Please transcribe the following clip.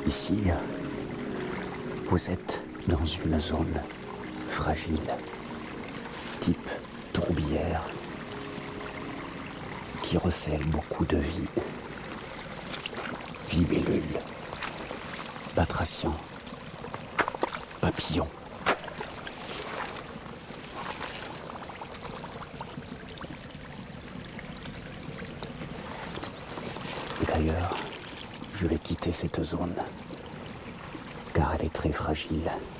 Ici, vous êtes dans une zone fragile, type tourbière, qui recèle beaucoup de vie. Libellules, batraciens, papillons. Et d'ailleurs, je vais quitter cette zone, car elle est très fragile.